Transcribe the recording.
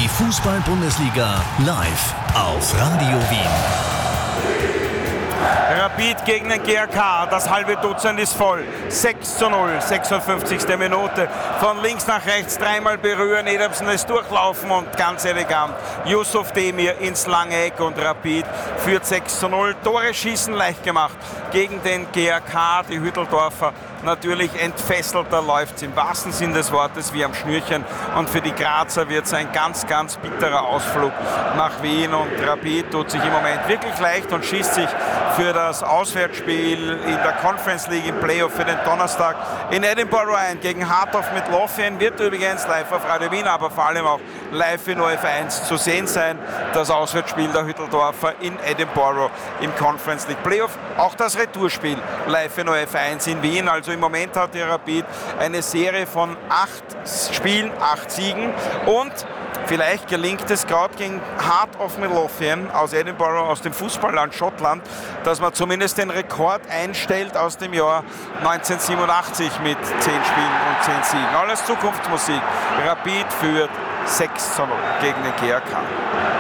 Fußball-Bundesliga live auf Radio Wien. Rapid gegen den GAK, das halbe Dutzend ist voll. 6:0, 56. Minute. Von links nach rechts dreimal berühren, Edamson ist durchlaufen und ganz elegant. Yusuf Demir ins lange Eck und Rapid führt 6:0. Tore schießen leicht gemacht gegen den GAK, die Hütteldorfer. Natürlich entfesselt, da läuft es im wahrsten Sinn des Wortes wie am Schnürchen. Und für die Grazer wird es ein ganz, ganz bitterer Ausflug nach Wien. Und Rapid tut sich im Moment wirklich leicht und schießt sich für das Auswärtsspiel in der Conference League im Playoff für den Donnerstag in Edinburgh ein. Gegen Heart of Midlothian wird übrigens live auf Radio Wien, aber vor allem auch live in OF1 zu sehen sein. Das Auswärtsspiel der Hütteldorfer in Edinburgh im Conference League Playoff. Auch das Retourspiel live in OF1 in Wien. Also im Moment hat die Rapid eine Serie von 8 Spielen, 8 Siegen und vielleicht gelingt es gerade gegen Heart of Midlothian aus Edinburgh, aus dem Fußballland Schottland, dass man zumindest den Rekord einstellt aus dem Jahr 1987 mit 10 Spielen und 10 Siegen. Alles Zukunftsmusik. Rapid führt 6:0 gegen den GAK.